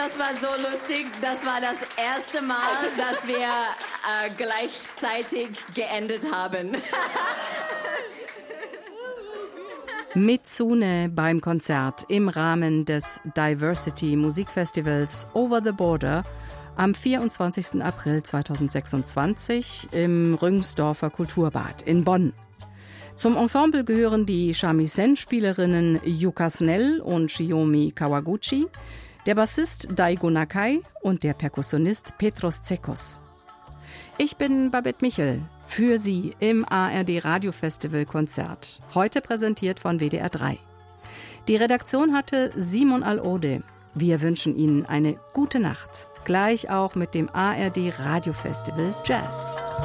Das war so lustig. Das war das erste Mal, dass wir gleichzeitig geendet haben. Mitsune beim Konzert im Rahmen des Diversity Musikfestivals Over the Border am 24. April 2026 im Rüngsdorfer Kulturbad in Bonn. Zum Ensemble gehören die Shamisen-Spielerinnen Yuka Snell und Shiomi Kawaguchi, der Bassist Daigo Nakai und der Perkussionist Petros Tsekos. Ich bin Babette Michel, für Sie im ARD Radiofestival Konzert, heute präsentiert von WDR 3. Die Redaktion hatte Simon Al-Ode. Wir wünschen Ihnen eine gute Nacht, gleich auch mit dem ARD Radiofestival Jazz.